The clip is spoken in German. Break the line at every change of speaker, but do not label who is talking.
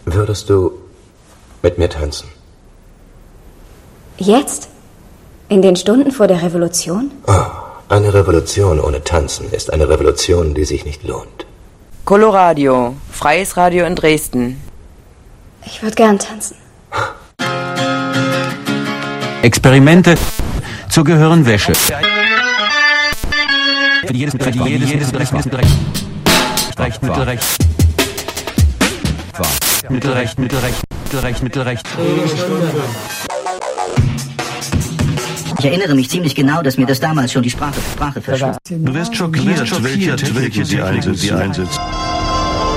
Würdest du mit mir tanzen?
Jetzt? In den Stunden vor der Revolution?
Oh, eine Revolution ohne Tanzen ist eine Revolution, die sich nicht lohnt.
Coloradio, freies Radio in Dresden.
Ich würde gern tanzen.
Experimente zur Gehirnwäsche. Für jedes Mittelrecht.
Ich erinnere mich ziemlich genau, dass mir das damals schon die Sprache verschwand.
Du wirst schockiert, welche Technik sie einsetzt.